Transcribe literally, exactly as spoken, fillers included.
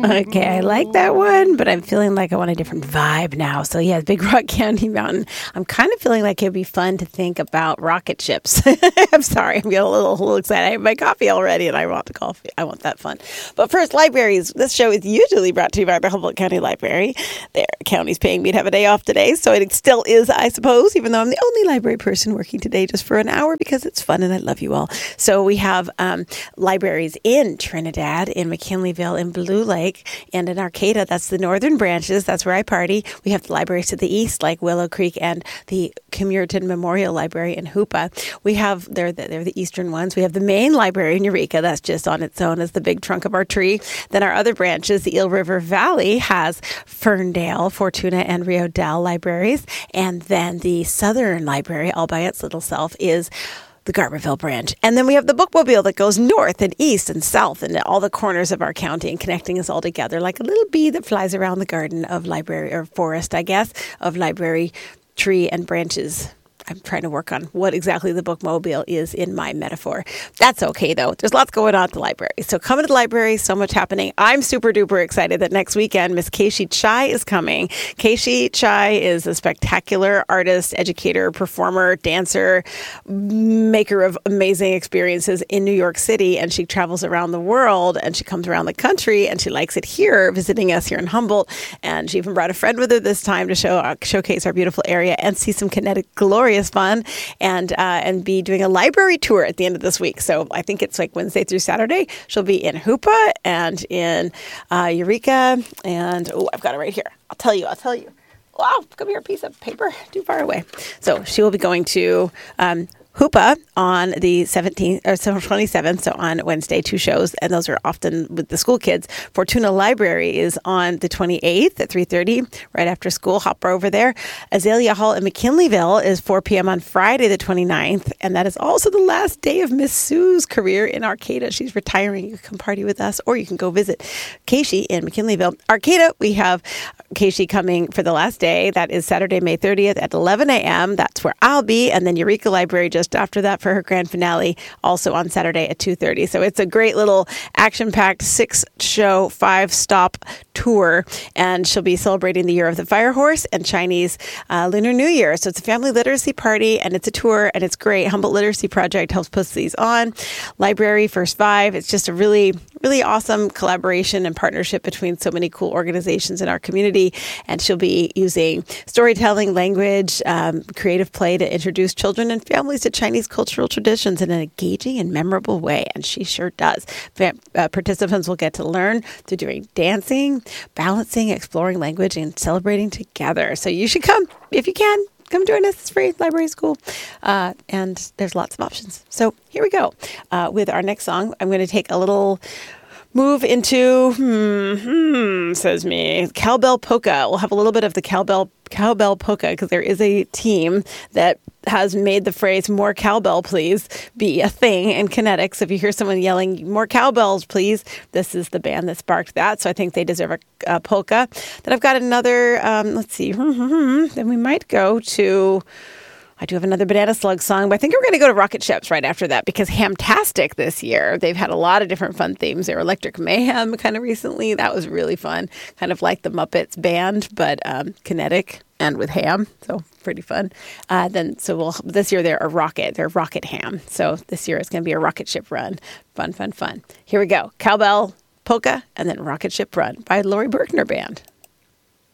Okay, I like that one, but I'm feeling like I want a different vibe now. So yeah, Big Rock Candy Mountain. I'm kind of feeling like it'd be fun to think about rocket ships. I'm sorry, I'm getting a little, a little excited. I have my coffee already, and I want the coffee. I want that fun. But first, libraries. This show is usually brought to you by the Humboldt County Library. Their county's paying me to have a day off today, so it still is, I suppose, even though I'm the only library person working today just for an hour because it's fun and I love you all. So we have um, libraries in Trinidad, in McKinleyville, in Blue Lake, and in Arcata. That's the northern branches. That's where I party. We have the libraries to the east, like Willow Creek and the Cumuritan Memorial Library in Hoopa. We have, they're the, they're the eastern ones. We have the main library in Eureka. That's just on its own as the big trunk of our tree. Then our other branches, the Eel River Valley has Ferndale, Fortuna, and Rio Dell libraries. And then the southern library, all by its little self, is the Garberville branch. And then we have the bookmobile that goes north and east and south and all the corners of our county and connecting us all together like a little bee that flies around the garden of library or forest, I guess, of library tree and branches. I'm trying to work on what exactly the bookmobile is in my metaphor. That's okay, though. There's lots going on at the library. So come to the library, so much happening. I'm super duper excited that next weekend, Miss Keishi Chai is coming. Keishi Chai is a spectacular artist, educator, performer, dancer, maker of amazing experiences in New York City. And she travels around the world and she comes around the country and she likes it here, visiting us here in Humboldt. And she even brought a friend with her this time to show uh, showcase our beautiful area and see some kinetic glory. Is fun and uh, and be doing a library tour at the end of this week. So I think it's like Wednesday through Saturday. She'll be in Hoopa and in uh, Eureka. And oh, I've got it right here. I'll tell you. I'll tell you. Wow, come here, piece of paper. Too far away. So she will be going to um, Hoopa on the seventeenth or twenty-seventh, so on Wednesday, two shows, and those are often with the school kids. Fortuna Library is on the twenty-eighth at three thirty, right after school. Hop over there. Azalea Hall in McKinleyville is four p.m. on Friday the twenty-ninth, and that is also the last day of Miss Sue's career in Arcata. She's retiring. You can come party with us, or you can go visit Keishi in McKinleyville. Arcata, we have Keishi coming for the last day. That is Saturday, May thirtieth at eleven a.m. That's where I'll be, and then Eureka Library just after that for her grand finale, also on Saturday at two thirty. So it's a great little action-packed six-show, five-stop tour, and she'll be celebrating the Year of the Fire Horse and Chinese uh, Lunar New Year. So it's a family literacy party, and it's a tour, and it's great. Humboldt Literacy Project helps put these on. Library First Five. It's just a really, really awesome collaboration and partnership between so many cool organizations in our community, and she'll be using storytelling, language, um, creative play to introduce children and families to Chinese cultural traditions in an engaging and memorable way, and she sure does. Uh, participants will get to learn through doing dancing, balancing, exploring language, and celebrating together. So you should come if you can. Come join us. It's free. Library is cool. Uh, and there's lots of options. So here we go. Uh, with our next song, I'm going to take a little move into, hmm, hmm, says me, cowbell polka. We'll have a little bit of the cowbell cowbell polka because there is a team that has made the phrase "more cowbell, please" be a thing in Kinetics. If you hear someone yelling "more cowbells, please," this is the band that sparked that. So I think they deserve a, a polka. Then I've got another. Um, let's see. Then we might go to. I do have another Banana Slug song, but I think we're going to go to Rocket Ships right after that because Hamtastic this year, they've had a lot of different fun themes. They were Electric Mayhem kind of recently. That was really fun. Kind of like the Muppets band, but um, kinetic and with ham. So pretty fun. Uh, then, so we'll, this year they're a rocket. They're Rocket Ham. So this year it's going to be a rocket ship run. Fun, fun, fun. Here we go. Cowbell, polka, and then Rocket Ship Run by Laurie Berkner Band.